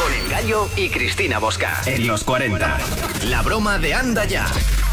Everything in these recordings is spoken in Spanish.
Con El Gallo y Cristina Bosca. En los 40. La broma de Anda Ya.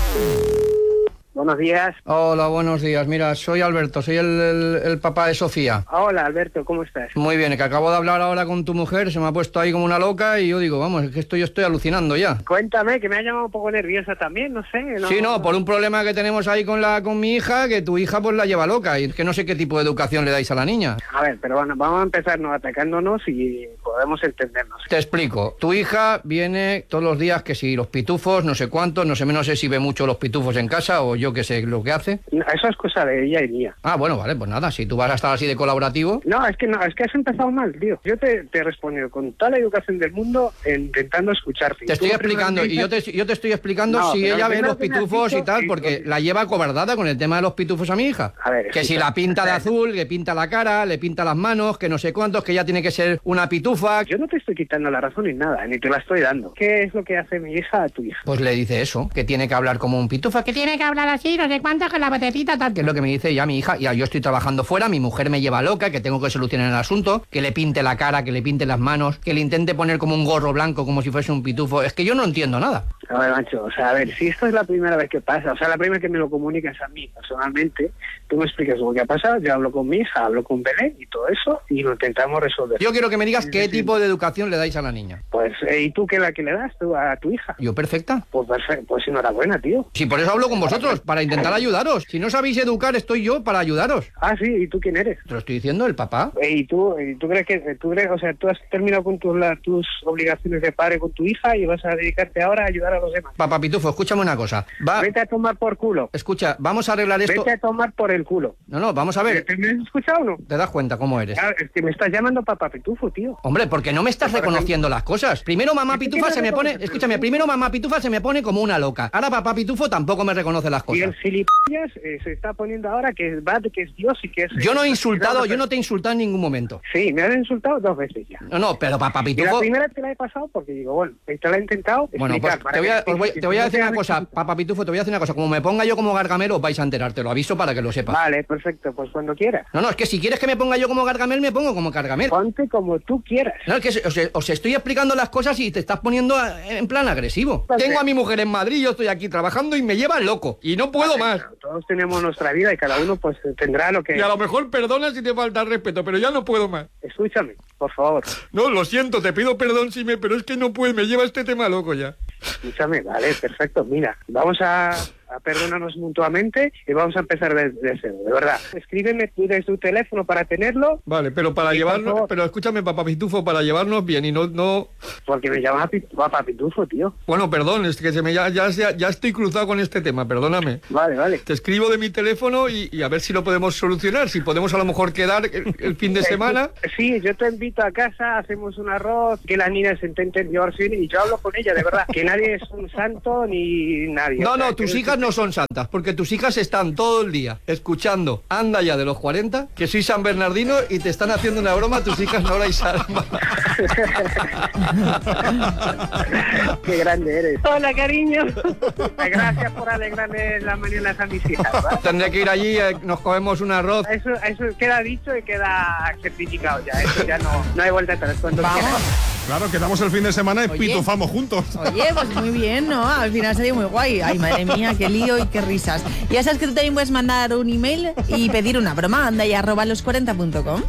Buenos días. Hola, buenos días. Mira, soy Alberto, soy el papá de Sofía. Hola, Alberto, ¿cómo estás? Muy bien, que acabo de hablar ahora con tu mujer, se me ha puesto ahí como una loca y yo digo, vamos, es que yo estoy alucinando ya. Cuéntame, que me ha llamado un poco nerviosa también, no sé. Sí, por un problema que tenemos ahí con mi hija, que tu hija pues la lleva loca y es que no sé qué tipo de educación le dais a la niña. A ver, pero bueno, vamos a empezarnos atacándonos y podemos entendernos. Te explico, tu hija viene todos los días que si los pitufos, no sé cuántos, no sé si ve mucho los pitufos en casa o yo qué sé lo que hace. No, eso es cosa de ella y mía. Ah, bueno, vale, pues nada, si tú vas a estar así de colaborativo... No, es que has empezado mal, tío. Yo te he respondido con toda la educación del mundo intentando escucharte. Te estoy explicando, y yo te estoy explicando si ella ve los pitufos y tal, porque la lleva acobardada con el tema de los pitufos a mi hija. A ver, que si la pinta de azul, que pinta la cara, le pinta las manos, que no sé cuántos, que ella tiene que ser una pitufa. Yo no te estoy quitando la razón ni nada, ni te la estoy dando. ¿Qué es lo que hace mi hija a tu hija? Pues le dice eso, que tiene que hablar como un pitufa, que tiene que hablar así, no sé cuántas, con la vocecita tal, que es lo que me dice ya mi hija. Ya yo estoy trabajando fuera, mi mujer me lleva loca, que tengo que solucionar el asunto, que le pinte la cara, que le pinte las manos, que le intente poner como un gorro blanco, como si fuese un pitufo. Es que yo no entiendo nada. A ver, macho, o sea, a ver, si esto es la primera vez que pasa, o sea, la primera vez que me lo comunicas a mí personalmente, tú me explicas lo que ha pasado, yo hablo con mi hija, hablo con Belén y todo eso, y lo intentamos resolver. Yo quiero que me digas qué tipo de educación le dais a la niña. Pues, ¿y tú qué la que le das tú a tu hija? Yo perfecta. Pues perfecto, pues enhorabuena, tío. Sí, por eso hablo con vosotros, para intentar ayudaros. Si no sabéis educar, estoy yo para ayudaros. Ah, sí, ¿y tú quién eres? Te lo estoy diciendo, el papá. ¿Y tú crees, o sea, tú has terminado con tus obligaciones de padre con tu hija y vas a dedicarte ahora a ayudar a los demás? Papá Pitufo, escúchame una cosa. Vete a tomar por culo. Escucha, vamos a arreglar esto. Vete a tomar por el culo. No, vamos a ver. ¿Me has escuchado o no? ¿Te das cuenta cómo eres? Claro, es que me estás llamando papá Pitufo, tío. Hombre, porque no me estás reconociendo las cosas. Primero mamá Pitufa se me pone... Escúchame, primero mamá Pitufa se me pone como una loca. Ahora papá Pitufo tampoco me reconoce las cosas. Y el gilipollas se está poniendo ahora que es Dios y que es... Yo no te he insultado en ningún momento. Sí, me has insultado 2 veces ya. No, pero papá Pitufo... Y la primera te la he pasado porque digo, bueno, te la he intentado bueno, explicar. Pues te voy a decir una cosa, papá Pitufo, te voy a decir una cosa. Como me ponga yo como Gargamel, os vais a enterar, te lo aviso para que lo sepas. Vale, perfecto, pues cuando quieras. No, es que si quieres que me ponga yo como Gargamel, me pongo como Gargamel. Ponte como tú quieras. No, es que os estoy explicando las cosas y te estás poniendo en plan agresivo. Entonces, tengo a mi mujer en Madrid, yo estoy aquí trabajando y me lleva loco. Y no puedo más. Todos tenemos nuestra vida y cada uno pues tendrá lo que... Y a lo mejor perdona si te falta el respeto, pero ya no puedo más. Escúchame, por favor. No, lo siento, te pido perdón, pero es que no puedo, me lleva este tema loco ya. Escúchame, vale, perfecto. Mira, vamos a perdonarnos mutuamente y vamos a empezar desde cero, de verdad. Escríbeme tú desde tu teléfono para tenerlo. Vale, pero para llevarnos, pero escúchame, papá Pitufo, para llevarnos bien y no... Porque me llamas papá Pitufo, tío. Bueno, perdón, es que ya estoy cruzado con este tema, perdóname. Vale. Te escribo de mi teléfono y a ver si lo podemos solucionar, si podemos a lo mejor quedar el fin de semana. Sí, yo te invito a casa, hacemos un arroz, que las niñas se intenten llevarse bien y yo hablo con ella, de verdad, que nadie es un santo ni nadie. No, tus hijas no son santas, porque tus hijas están todo el día escuchando Anda Ya de los 40, que soy San Bernardino y te están haciendo una broma tus hijas Nora y Salma. Qué grande eres. Hola, cariño. Gracias por alegrarme la mañana a mis hijas, ¿verdad? Tendré que ir allí, nos comemos un arroz. Eso queda dicho y queda certificado ya. Eso ya no hay vuelta atrás. Cuando quieras. Claro, quedamos el fin de semana y pitufamos juntos. Oye, pues muy bien, ¿no? Al final sería muy guay. Ay, madre mía, qué lío y qué risas. Ya sabes que tú también puedes mandar un email y pedir una broma, andaya@los40.com.